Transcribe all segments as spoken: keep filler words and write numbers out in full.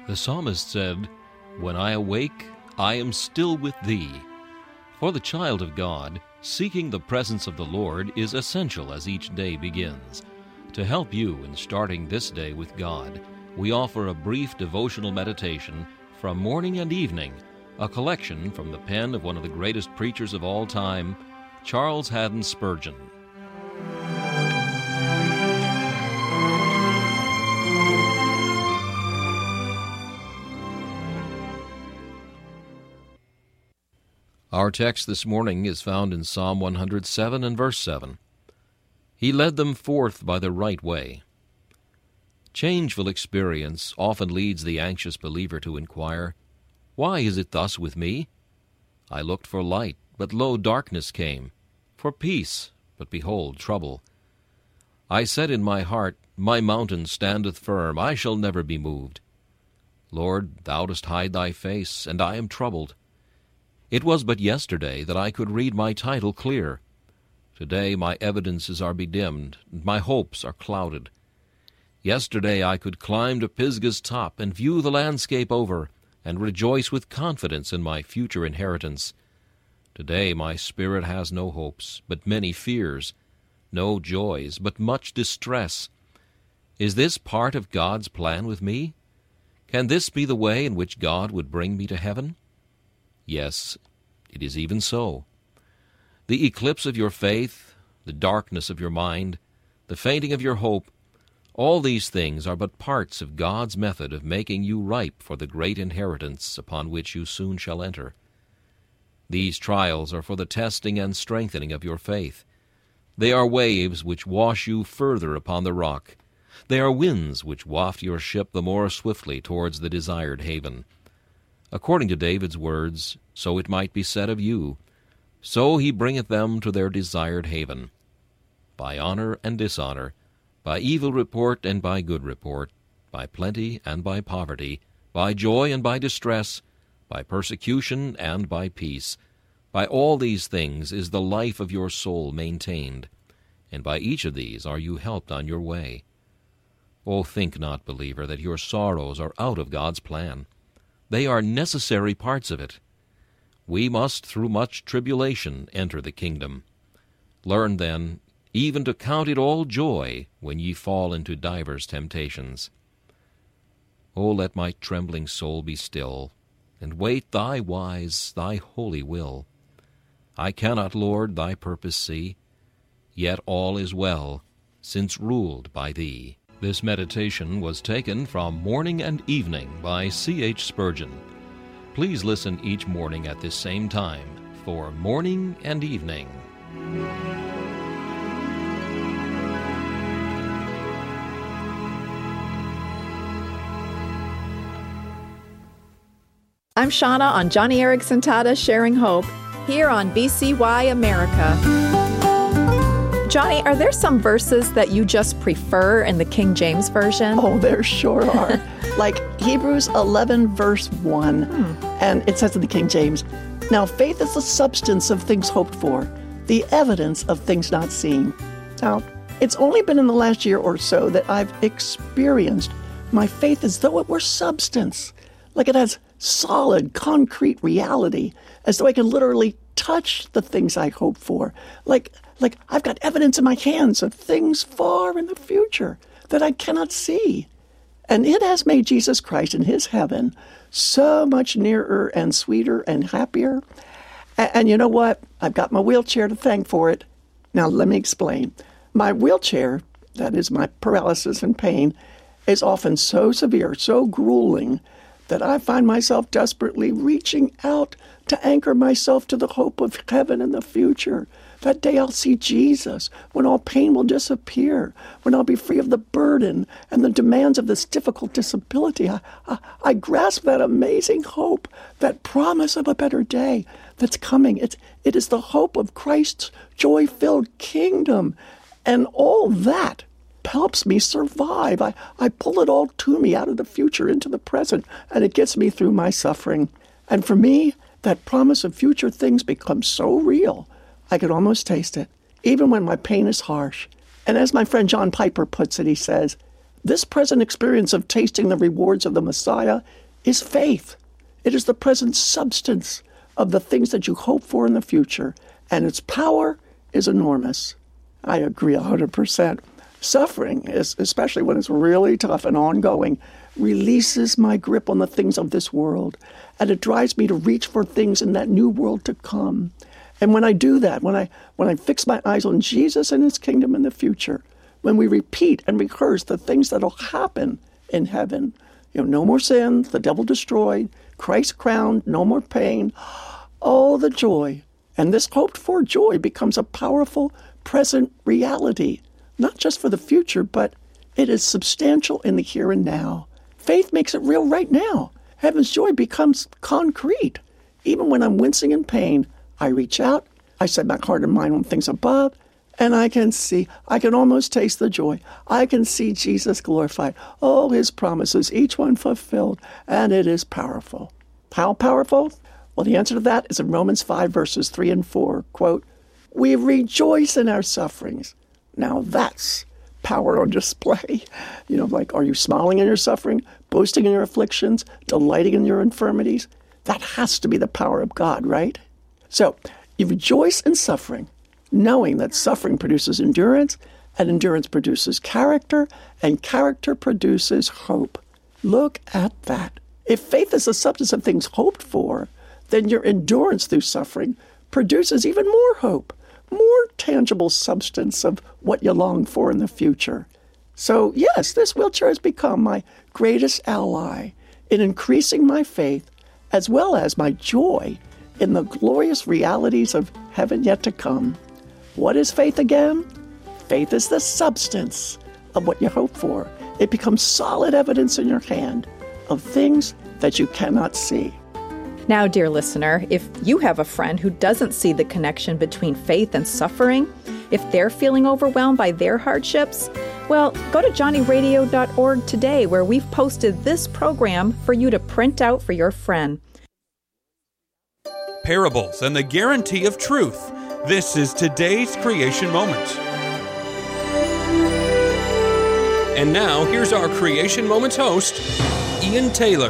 The psalmist said, "When I awake, I am still with thee." For the child of God, seeking the presence of the Lord is essential as each day begins. To help you in starting this day with God, we offer a brief devotional meditation from morning and evening, a collection from the pen of one of the greatest preachers of all time, Charles Haddon Spurgeon. Our text this morning is found in Psalm one hundred seven and verse seven. He led them forth by the right way. Changeful experience often leads the anxious believer to inquire, "Why is it thus with me? I looked for light, but lo, darkness came, for peace, but behold, trouble. I said in my heart, My mountain standeth firm, I shall never be moved. Lord, thou dost hide thy face, and I am troubled. It was but yesterday that I could read my title clear. Today my evidences are bedimmed, and my hopes are clouded. Yesterday I could climb to Pisgah's top and view the landscape over, and rejoice with confidence in my future inheritance. Today my spirit has no hopes, but many fears, no joys, but much distress. Is this part of God's plan with me? Can this be the way in which God would bring me to heaven? Yes, it is even so. The eclipse of your faith, the darkness of your mind, the fainting of your hope, all these things are but parts of God's method of making you ripe for the great inheritance upon which you soon shall enter. These trials are for the testing and strengthening of your faith. They are waves which wash you further upon the rock. They are winds which waft your ship the more swiftly towards the desired haven. According to David's words, so it might be said of you, so he bringeth them to their desired haven. By honor and dishonor, by evil report and by good report, by plenty and by poverty, by joy and by distress, by persecution and by peace, by all these things is the life of your soul maintained, and by each of these are you helped on your way. O think not, believer, that your sorrows are out of God's plan. They are necessary parts of it. We must, through much tribulation, enter the kingdom. Learn, then, even to count it all joy when ye fall into divers temptations. O let my trembling soul be still, and wait thy wise, thy holy will. I cannot, Lord, thy purpose see, yet all is well, since ruled by thee. This meditation was taken from Morning and Evening by C H Spurgeon. Please listen each morning at this same time for Morning and Evening. I'm Shauna on Johnny Erickson Tata Sharing Hope here on B C Y America. Johnny, are there some verses that you just prefer in the King James Version? Oh, there sure are. Like Hebrews eleven, verse one. Hmm. And it says in the King James, "Now faith is the substance of things hoped for, the evidence of things not seen." Now, it's only been in the last year or so that I've experienced my faith as though it were substance. Like it has solid, concrete reality, as though I can literally touch the things I hope for. Like Like I've got evidence in my hands of things far in the future that I cannot see. And it has made Jesus Christ and his heaven so much nearer and sweeter and happier. And, and you know what? I've got my wheelchair to thank for it. Now let me explain. My wheelchair, that is my paralysis and pain, is often so severe, so grueling, that I find myself desperately reaching out to anchor myself to the hope of heaven in the future. That day I'll see Jesus, when all pain will disappear, when I'll be free of the burden and the demands of this difficult disability. I, I, I grasp that amazing hope, that promise of a better day that's coming. It's, it is the hope of Christ's joy-filled kingdom. And all that helps me survive. I, I pull it all to me out of the future into the present, and it gets me through my suffering. And for me, that promise of future things becomes so real, I can almost taste it, even when my pain is harsh. And as my friend John Piper puts it, he says, This present experience of tasting the rewards of the Messiah is faith. It is the present substance of the things that you hope for in the future, and its power is enormous. I agree one hundred percent. Suffering, is, especially when it's really tough and ongoing, releases my grip on the things of this world, and it drives me to reach for things in that new world to come. And when I do that, when I when I fix my eyes on Jesus and his kingdom in the future, when we repeat and rehearse the things that will happen in heaven, you know, no more sins, the devil destroyed, Christ crowned, no more pain, all the joy. And this hoped-for joy becomes a powerful present reality, not just for the future, but it is substantial in the here and now. Faith makes it real right now. Heaven's joy becomes concrete. Even when I'm wincing in pain, I reach out, I set my heart and mind on things above, and I can see, I can almost taste the joy. I can see Jesus glorified. Oh, his promises, each one fulfilled, and it is powerful. How powerful? Well, the answer to that is in Romans five, verses three and four. Quote, "We rejoice in our sufferings." Now that's power on display. You know, like, are you smiling in your suffering, boasting in your afflictions, delighting in your infirmities? That has to be the power of God, right? So you rejoice in suffering, knowing that suffering produces endurance, and endurance produces character, and character produces hope. Look at that. If faith is the substance of things hoped for, then your endurance through suffering produces even more hope, more tangible substance of what you long for in the future. So yes, this wheelchair has become my greatest ally in increasing my faith, as well as my joy in the glorious realities of heaven yet to come. What is faith again? Faith is the substance of what you hope for. It becomes solid evidence in your hand of things that you cannot see. Now, dear listener, if you have a friend who doesn't see the connection between faith and suffering, if they're feeling overwhelmed by their hardships, well, go to johnny radio dot org today, where we've posted this program for you to print out for your friend. Parables and the guarantee of truth. This is today's Creation Moment. And now, here's our Creation Moments host, Ian Taylor.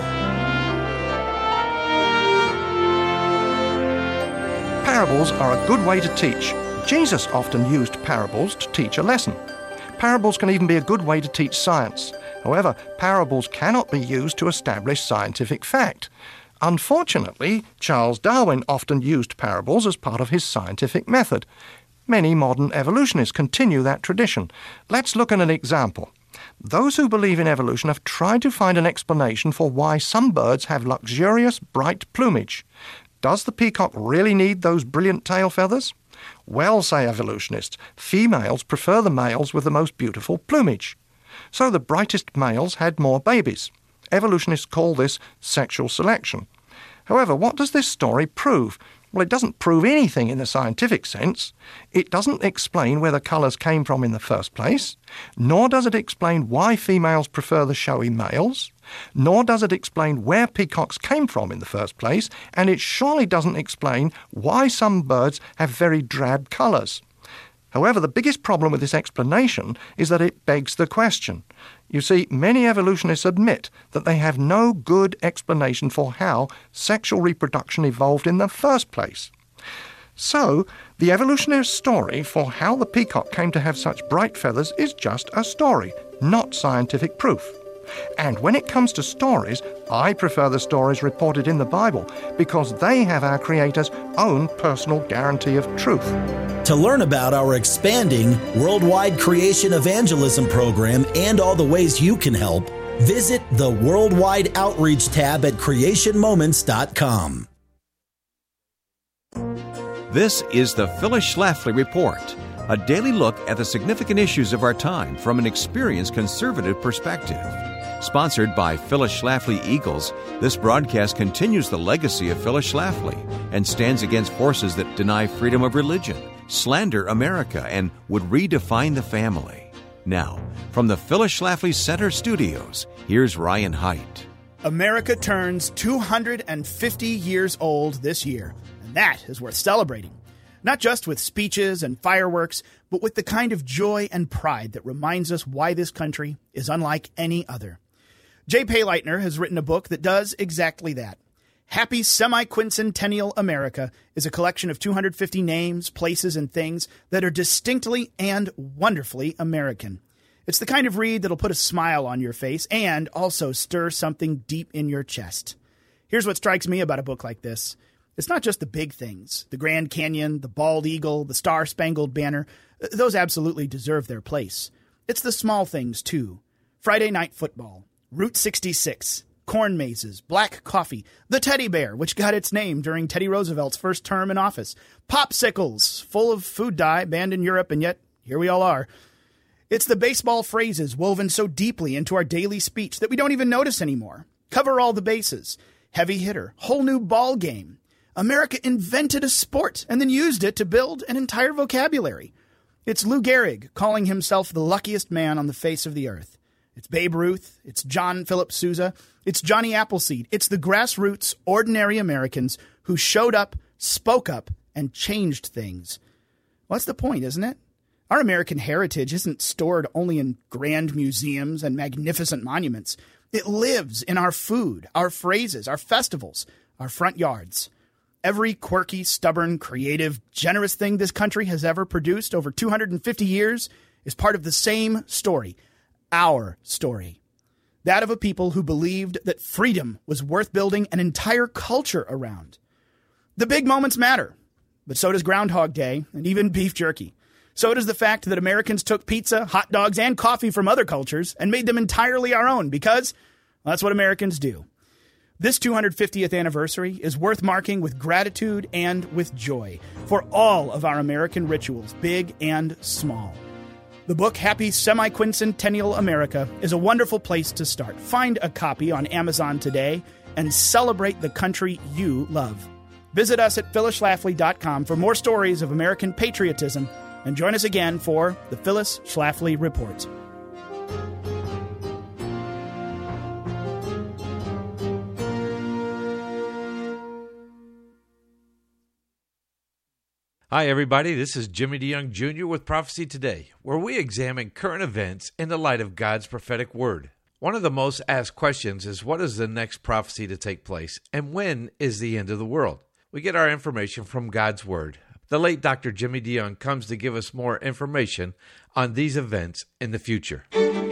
Parables are a good way to teach. Jesus often used parables to teach a lesson. Parables can even be a good way to teach science. However, parables cannot be used to establish scientific fact. Unfortunately, Charles Darwin often used parables as part of his scientific method. Many modern evolutionists continue that tradition. Let's look at an example. Those who believe in evolution have tried to find an explanation for why some birds have luxurious, bright plumage. Does the peacock really need those brilliant tail feathers? Well, say evolutionists, females prefer the males with the most beautiful plumage. So the brightest males had more babies. Evolutionists call this sexual selection. However, what does this story prove? Well, it doesn't prove anything in the scientific sense. It doesn't explain where the colours came from in the first place, nor does it explain why females prefer the showy males, nor does it explain where peacocks came from in the first place, and it surely doesn't explain why some birds have very drab colours. However, the biggest problem with this explanation is that it begs the question. You see, many evolutionists admit that they have no good explanation for how sexual reproduction evolved in the first place. So, the evolutionary story for how the peacock came to have such bright feathers is just a story, not scientific proof. And when it comes to stories, I prefer the stories reported in the Bible because they have our Creator's own personal guarantee of truth. To learn about our expanding worldwide creation evangelism program and all the ways you can help, visit the Worldwide Outreach tab at creation moments dot com. This is the Phyllis Schlafly Report, a daily look at the significant issues of our time from an experienced conservative perspective. Sponsored by Phyllis Schlafly Eagles, this broadcast continues the legacy of Phyllis Schlafly and stands against forces that deny freedom of religion, slander America, and would redefine the family. Now, from the Phyllis Schlafly Center Studios, here's Ryan Haidt. America turns two hundred fifty years old this year, and that is worth celebrating. Not just with speeches and fireworks, but with the kind of joy and pride that reminds us why this country is unlike any other. Jay Payleitner has written a book that does exactly that. Happy Semi-Quincentennial America is a collection of two hundred fifty names, places, and things that are distinctly and wonderfully American. It's the kind of read that'll put a smile on your face and also stir something deep in your chest. Here's what strikes me about a book like this. It's not just the big things, the Grand Canyon, the Bald Eagle, the Star-Spangled Banner. Those absolutely deserve their place. It's the small things, too. Friday Night Football, Route sixty-six, corn mazes, black coffee, the teddy bear, which got its name during Teddy Roosevelt's first term in office, popsicles, full of food dye, banned in Europe, and yet here we all are. It's the baseball phrases woven so deeply into our daily speech that we don't even notice anymore. Cover all the bases, heavy hitter, whole new ball game. America invented a sport and then used it to build an entire vocabulary. It's Lou Gehrig calling himself the luckiest man on the face of the earth. It's Babe Ruth. It's John Philip Sousa. It's Johnny Appleseed. It's the grassroots, ordinary Americans who showed up, spoke up, and changed things. Well, that's the point, isn't it? Our American heritage isn't stored only in grand museums and magnificent monuments. It lives in our food, our phrases, our festivals, our front yards. Every quirky, stubborn, creative, generous thing this country has ever produced over two hundred fifty years is part of the same story, our story. That of a people who believed that freedom was worth building an entire culture around. The big moments matter, but so does Groundhog Day and even beef jerky. So does the fact that Americans took pizza, hot dogs, and coffee from other cultures and made them entirely our own because well, that's what Americans do. This two hundred fiftieth anniversary is worth marking with gratitude and with joy for all of our American rituals, big and small. The book Happy Semi-Quincentennial America is a wonderful place to start. Find a copy on Amazon today and celebrate the country you love. Visit us at phyllis schlafly dot com for more stories of American patriotism and join us again for the Phyllis Schlafly Report. Hi, everybody. This is Jimmy DeYoung Junior with Prophecy Today, where we examine current events in the light of God's prophetic word. One of the most asked questions is, what is the next prophecy to take place, and when is the end of the world? We get our information from God's word. The late Doctor Jimmy DeYoung comes to give us more information on these events in the future.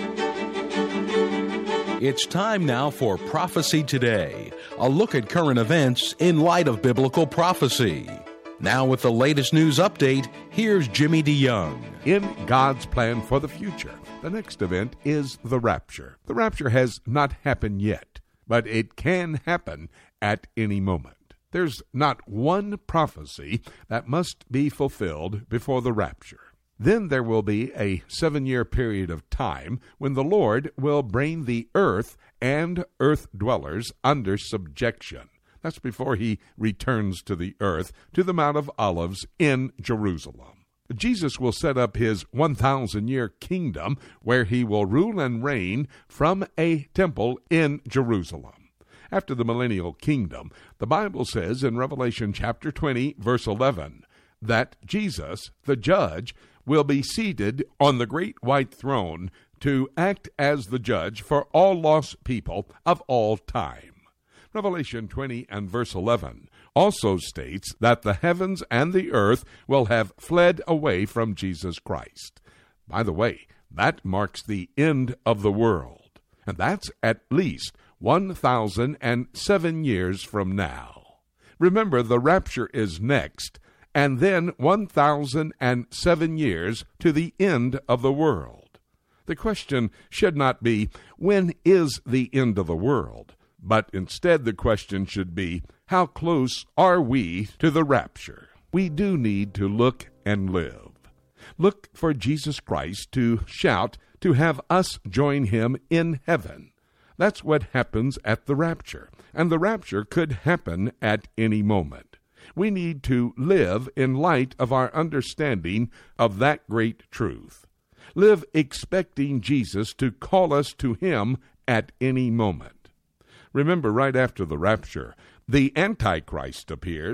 It's time now for Prophecy Today, a look at current events in light of biblical prophecy. Now with the latest news update, here's Jimmy DeYoung. In God's plan for the future, the next event is the rapture. The rapture has not happened yet, but it can happen at any moment. There's not one prophecy that must be fulfilled before the rapture. Then there will be a seven-year period of time when the Lord will bring the earth and earth dwellers under subjection. That's before he returns to the earth, to the Mount of Olives in Jerusalem. Jesus will set up his one thousand year kingdom where he will rule and reign from a temple in Jerusalem. After the millennial kingdom, the Bible says in Revelation chapter twenty, verse eleven, that Jesus, the judge, will be seated on the great white throne to act as the judge for all lost people of all time. Revelation twenty and verse eleven also states that the heavens and the earth will have fled away from Jesus Christ. By the way, that marks the end of the world, and that's at least one thousand seven years from now. Remember, the rapture is next, and then one thousand seven years to the end of the world. The question should not be, when is the end of the world? But instead the question should be, how close are we to the rapture? We do need to look and live. Look for Jesus Christ to shout, to have us join him in heaven. That's what happens at the rapture, and the rapture could happen at any moment. We need to live in light of our understanding of that great truth. Live expecting Jesus to call us to him at any moment. Remember, right after the rapture, the Antichrist appears,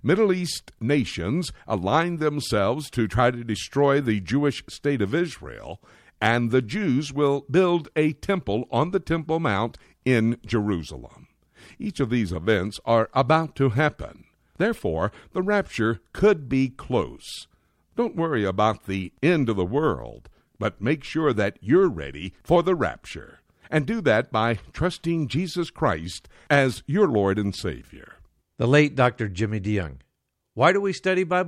Middle East nations align themselves to try to destroy the Jewish state of Israel, and the Jews will build a temple on the Temple Mount in Jerusalem. Each of these events are about to happen. Therefore, the rapture could be close. Don't worry about the end of the world, but make sure that you're ready for the rapture. And do that by trusting Jesus Christ as your Lord and Savior. The late Doctor Jimmy DeYoung. Why do we study Bible?